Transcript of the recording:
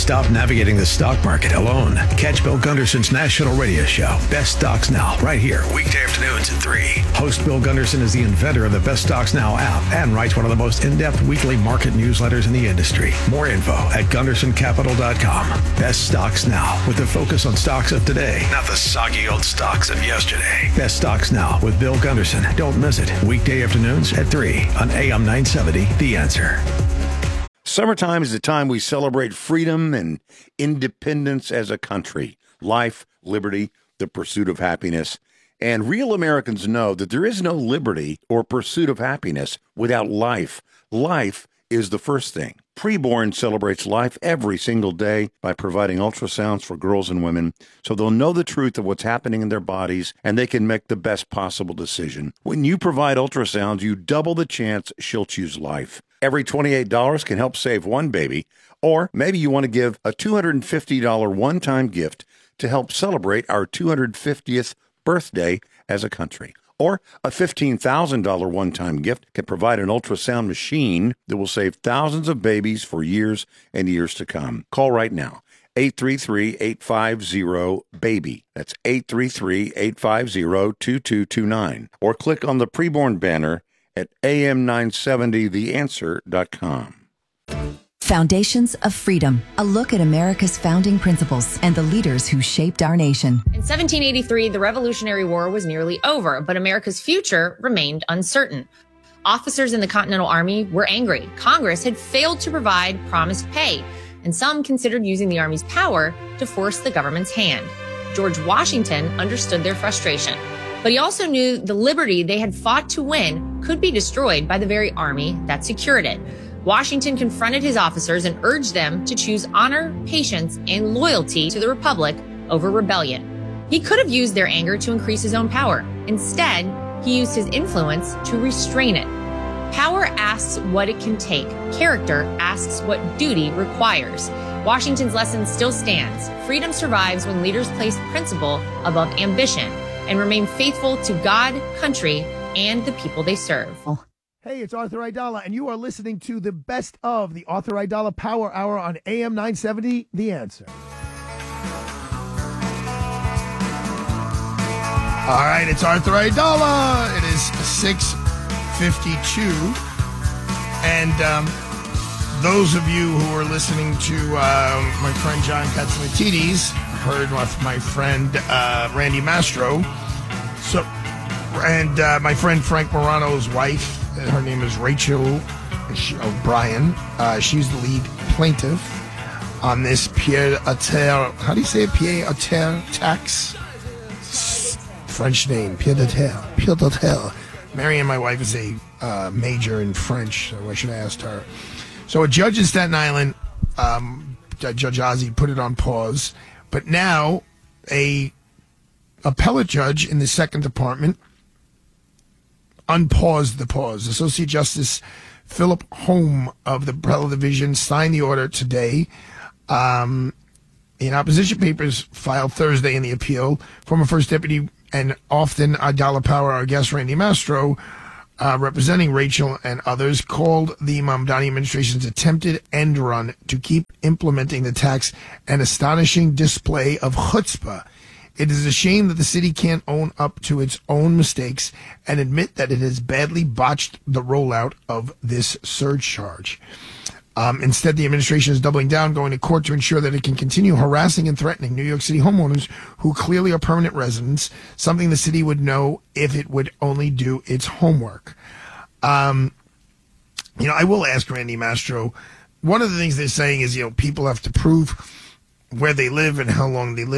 Stop navigating the stock market alone. Catch Bill Gunderson's national radio show, Best Stocks Now, right here, weekday afternoons at 3. Host Bill Gunderson is the inventor of the Best Stocks Now app and writes one of the most in-depth weekly market newsletters in the industry. More info at gundersoncapital.com. Best Stocks Now, with the focus on stocks of today, not the soggy old stocks of yesterday. Best Stocks Now with Bill Gunderson. Don't miss it. Weekday afternoons at 3 on AM 970, The Answer. Summertime is the time we celebrate freedom and independence as a country. Life, liberty, the pursuit of happiness. And real Americans know that there is no liberty or pursuit of happiness without life. Life is the first thing. Preborn celebrates life every single day by providing ultrasounds for girls and women so they'll know the truth of what's happening in their bodies and they can make the best possible decision. When you provide ultrasounds, you double the chance she'll choose life. Every $28 can help save one baby, or maybe you want to give a $250 one-time gift to help celebrate our 250th birthday as a country. Or a $15,000 one-time gift can provide an ultrasound machine that will save thousands of babies for years and years to come. Call right now, 833-850-BABY. That's 833-850-2229. Or click on the preborn banner at am970theanswer.com. Foundations of Freedom, a look at America's founding principles and the leaders who shaped our nation. In 1783, the Revolutionary War was nearly over, but America's future remained uncertain. Officers in the Continental Army were angry. Congress had failed to provide promised pay, and some considered using the Army's power to force the government's hand. George Washington understood their frustration, but he also knew the liberty they had fought to win could be destroyed by the very army that secured it. Washington confronted his officers and urged them to choose honor, patience, and loyalty to the Republic over rebellion. He could have used their anger to increase his own power. Instead, he used his influence to restrain it. Power asks what it can take. Character asks what duty requires. Washington's lesson still stands. Freedom survives when leaders place principle above ambition and remain faithful to God, country, and the people they serve. Hey, it's Arthur Aidala, and you are listening to the best of the Arthur Aidala Power Hour on AM 970, The Answer. All right, it's Arthur Aidala. It is 6:52. And those of you who are listening to my friend John Katsimatidis heard my friend Randy Mastro. And my friend Frank Morano's wife, her name is Rachel O'Brien. She's the lead plaintiff on this pied-à-terre. How do you say it? Pied-à-terre tax? French name. Pied-à-terre. Pied-à-terre. Marianne, my wife, is a major in French, so I should have asked her. So a judge in Staten Island, Judge Ozzie, put it on pause. But now a appellate judge in the Second Department unpaused the pause. Associate Justice Philip Holm of the Appellate Division signed the order today. In opposition papers filed Thursday in the appeal, former First Deputy and often Aidala Power, our guest Randy Mastro, representing Rachel and others, called the Mamdani administration's attempted end run to keep implementing the tax an astonishing display of chutzpah. It is a shame that the city can't own up to its own mistakes and admit that it has badly botched the rollout of this surcharge. Instead, the administration is doubling down, going to court to ensure that it can continue harassing and threatening New York City homeowners who clearly are permanent residents, something the city would know if it would only do its homework. I will ask Randy Mastro, one of the things they're saying is, people have to prove where they live and how long they live.